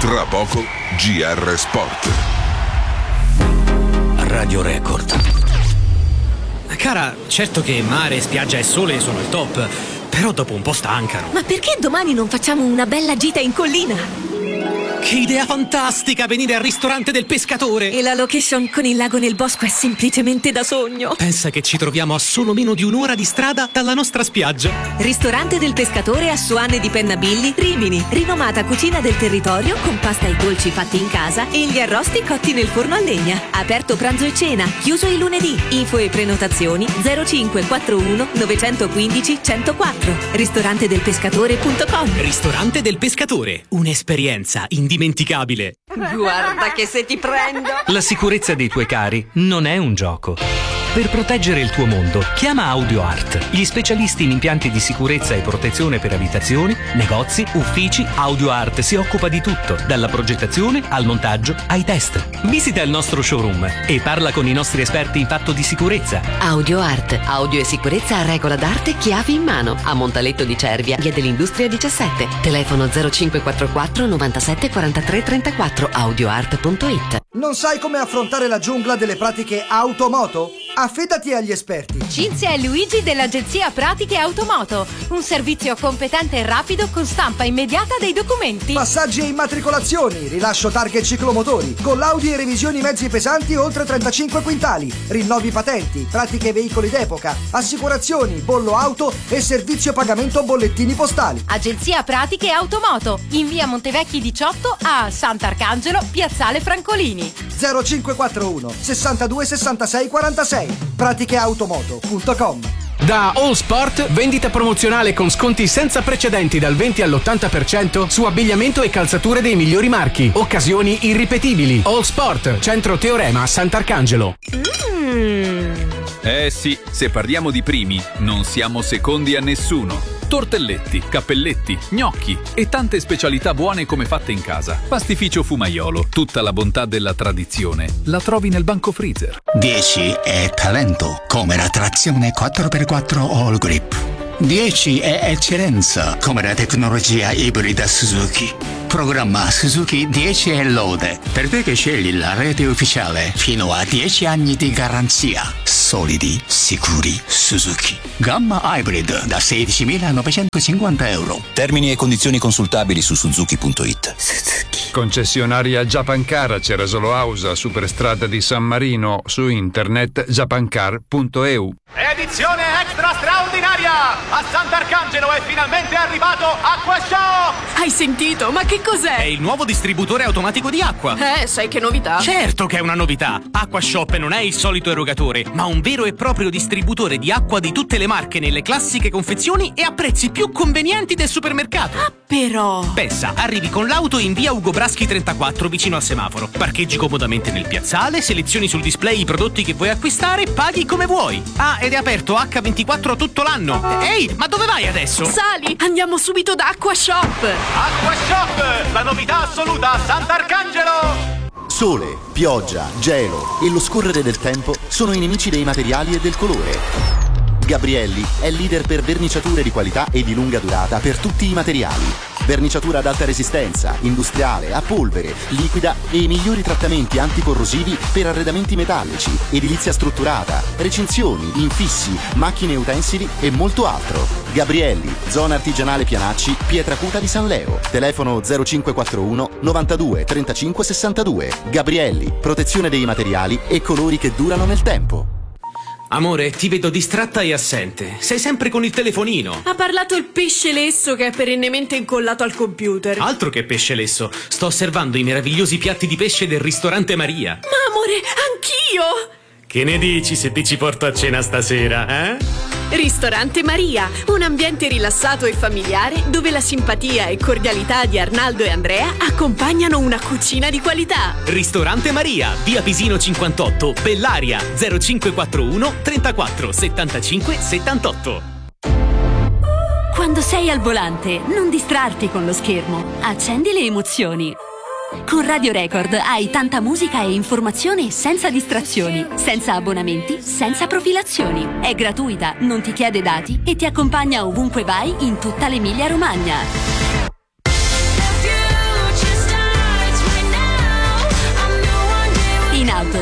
Tra poco GR Sport. Radio Record. Cara, certo che mare, spiaggia e sole sono il top, però dopo un po' stancano. Ma perché domani non facciamo una bella gita in collina? Che idea fantastica, venire al ristorante del pescatore! E la location con il lago nel bosco è semplicemente da sogno. Pensa che ci troviamo a solo meno di un'ora di strada dalla nostra spiaggia. Ristorante del pescatore a Suanne di Pennabilli, Rimini. Rinomata cucina del territorio con pasta e dolci fatti in casa e gli arrosti cotti nel forno a legna. Aperto pranzo e cena, chiuso il lunedì. Info e prenotazioni 0541 915 104. Ristorantedelpescatore.com. Ristorante del pescatore, un'esperienza indimenticabile. Guarda che se ti prendo. La sicurezza dei tuoi cari non è un gioco. Per proteggere il tuo mondo, chiama AudioArt, gli specialisti in impianti di sicurezza e protezione per abitazioni, negozi, uffici. AudioArt si occupa di tutto, dalla progettazione al montaggio ai test. Visita il nostro showroom e parla con i nostri esperti in fatto di sicurezza. AudioArt, audio e sicurezza a regola d'arte, chiavi in mano, a Montaletto di Cervia, via dell'Industria 17. Telefono 0544 97 43 34, audioart.it. Non sai come affrontare la giungla delle pratiche automoto? Affidati agli esperti. Cinzia e Luigi dell'agenzia Pratiche Automoto. Un servizio competente e rapido con stampa immediata dei documenti. Passaggi e immatricolazioni, rilascio targhe ciclomotori, collaudi e revisioni mezzi pesanti oltre 35 quintali, rinnovi patenti, pratiche veicoli d'epoca, assicurazioni, bollo auto e servizio pagamento bollettini postali. Agenzia Pratiche Automoto. In via Montevecchi 18 a Sant'Arcangelo, piazzale Francolini. 0541 62 66 46. praticheautomoto.com. Da All Sport, vendita promozionale con sconti senza precedenti dal 20 all'80% su abbigliamento e calzature dei migliori marchi. Occasioni irripetibili. All Sport, centro Teorema, Sant'Arcangelo. Sì, se parliamo di primi, non siamo secondi a nessuno. Tortelletti, cappelletti, gnocchi e tante specialità buone come fatte in casa. Pastificio Fumaiolo, tutta la bontà della tradizione la trovi nel banco freezer. 10 è talento, come la trazione 4x4 All Grip. 10 è eccellenza, come la tecnologia ibrida Suzuki. Programma Suzuki 10 è lode, per te che scegli la rete ufficiale, fino a 10 anni di garanzia. Solidi, sicuri, Suzuki. Gamma Hybrid da 16.950 euro. Termini e condizioni consultabili su suzuki.it. Suzuki. Concessionaria Japancar, Cerasolo Ausa, Superstrada di San Marino, su internet japancar.eu. Edizione extra straordinaria! A Sant'Arcangelo è finalmente arrivato AquaShop! Hai sentito? Ma che cos'è? È il nuovo distributore automatico di acqua. Sai che novità? Certo che è una novità. AquaShop non è il solito erogatore, ma un vero e proprio distributore di acqua di tutte le marche nelle classiche confezioni e a prezzi più convenienti del supermercato. Ah, però! Pensa, arrivi con l'auto in via Ugo Braschi 34 vicino al semaforo. Parcheggi comodamente nel piazzale, selezioni sul display i prodotti che vuoi acquistare, paghi come vuoi. Ah, ed è aperto H24 tutto l'anno. Ehi, ma dove vai adesso? Sali, andiamo subito da AquaShop. AquaShop, la novità assoluta a Sant'Arcangelo! Sole, pioggia, gelo e lo scorrere del tempo sono i nemici dei materiali e del colore. Gabrielli è leader per verniciature di qualità e di lunga durata per tutti i materiali. Verniciatura ad alta resistenza, industriale, a polvere, liquida e i migliori trattamenti anticorrosivi per arredamenti metallici, edilizia strutturata, recinzioni, infissi, macchine e utensili e molto altro. Gabrielli, zona artigianale Pianacci, Pietracuta di San Leo. Telefono 0541 92 35 62. Gabrielli, protezione dei materiali e colori che durano nel tempo. Amore, ti vedo distratta e assente. Sei sempre con il telefonino. Ha parlato il pesce lesso che è perennemente incollato al computer. Altro che pesce lesso. Sto osservando i meravigliosi piatti di pesce del ristorante Maria. Ma amore, anch'io! Che ne dici se ti ci porto a cena stasera, eh? Ristorante Maria, un ambiente rilassato e familiare dove la simpatia e cordialità di Arnaldo e Andrea accompagnano una cucina di qualità. Ristorante Maria, via Pisino 58, Bellaria, 0541 34 75 78. Quando sei al volante, non distrarti con lo schermo. Accendi le emozioni. Con Radio Record hai tanta musica e informazione senza distrazioni, senza abbonamenti, senza profilazioni. È gratuita, non ti chiede dati e ti accompagna ovunque vai in tutta l'Emilia-Romagna.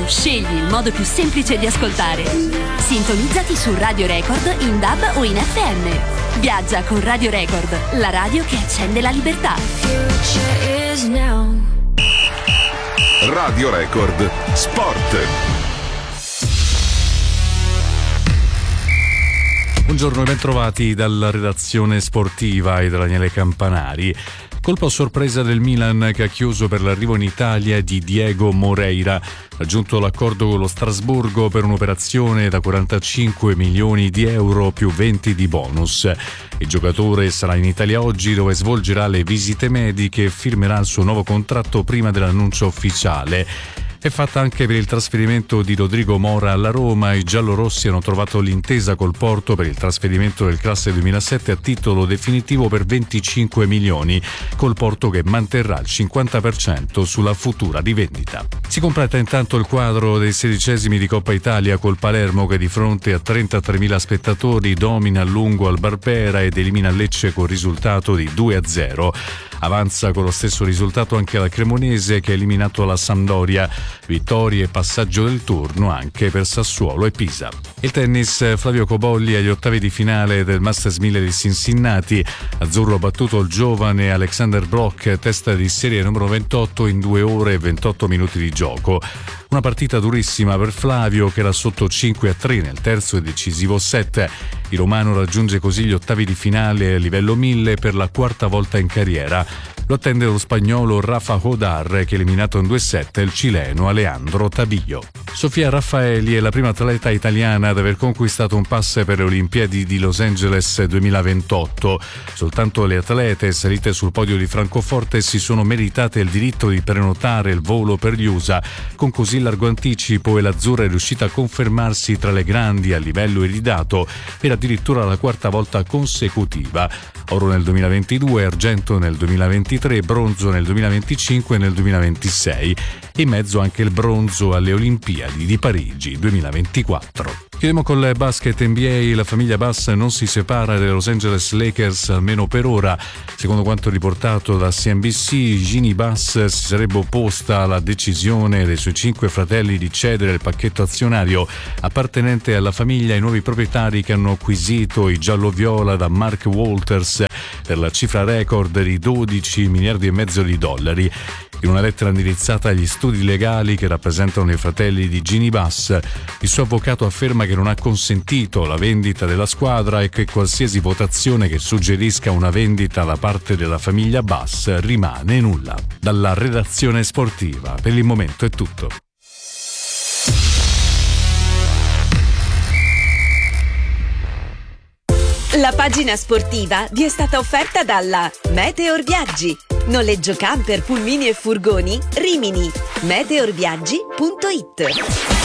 scegli il modo più semplice di ascoltare. Sintonizzati su Radio Record in DAB o in FM. Viaggia con Radio Record, la radio che accende la libertà. Radio Record Sport. Buongiorno e bentrovati dalla redazione sportiva e da Daniele Campanari. Colpo a sorpresa del Milan che ha chiuso per l'arrivo in Italia di Diego Moreira. Raggiunto l'accordo con lo Strasburgo per un'operazione da 45 milioni di euro più 20 di bonus. Il giocatore sarà in Italia oggi, dove svolgerà le visite mediche e firmerà il suo nuovo contratto prima dell'annuncio ufficiale. È fatta anche per il trasferimento di Rodrigo Mora alla Roma. I giallorossi hanno trovato l'intesa col Porto per il trasferimento del classe 2007 a titolo definitivo per 25 milioni, col Porto che manterrà il 50% sulla futura rivendita. Si completa intanto il quadro dei 16esimi di Coppa Italia col Palermo che di fronte a 33.000 spettatori domina a lungo al Barbera ed elimina Lecce con risultato di 2-0. Avanza con lo stesso risultato anche la Cremonese che ha eliminato la Sampdoria. Vittorie e passaggio del turno anche per Sassuolo e Pisa. Il tennis, Flavio Cobolli agli ottavi di finale del Masters 1000 di Cincinnati. Azzurro ha battuto il giovane Alexander Brock, testa di serie numero 28 in 2 ore e 28 minuti di gioco. Una partita durissima per Flavio che era sotto 5-3 nel terzo e decisivo set. Il romano raggiunge così gli ottavi di finale a livello 1000 per la quarta volta in carriera. Lo attende lo spagnolo Rafa Hodar che ha eliminato in 2 set il cileno Alejandro Tabillo. Sofia Raffaeli è la prima atleta italiana ad aver conquistato un pass per le Olimpiadi di Los Angeles 2028. Soltanto le atlete salite sul podio di Francoforte si sono meritate il diritto di prenotare il volo per gli USA. Con così largo anticipo e l'azzurra è riuscita a confermarsi tra le grandi a livello iridato per addirittura la quarta volta consecutiva. Oro nel 2022, argento nel 2023, bronzo nel 2025 e nel 2026. In mezzo anche il bronzo alle Olimpiadi di Parigi 2024. Chiudiamo con il basket NBA. La famiglia Bass non si separa dai Los Angeles Lakers, almeno per ora. Secondo quanto riportato da CNBC, Ginny Bass si sarebbe opposta alla decisione dei suoi 5 fratelli di cedere il pacchetto azionario appartenente alla famiglia ai nuovi proprietari che hanno acquisito i giallo-viola da Mark Walters per la cifra record di 12 miliardi e mezzo di dollari. In una lettera indirizzata agli studi legali che rappresentano i fratelli di Ginny Bass, il suo avvocato afferma che non ha consentito la vendita della squadra e che qualsiasi votazione che suggerisca una vendita da parte della famiglia Bass rimane nulla. Dalla redazione sportiva, per il momento è tutto. La pagina sportiva vi è stata offerta dalla Meteor Viaggi. Noleggio camper, pulmini e furgoni, Rimini. meteorviaggi.it.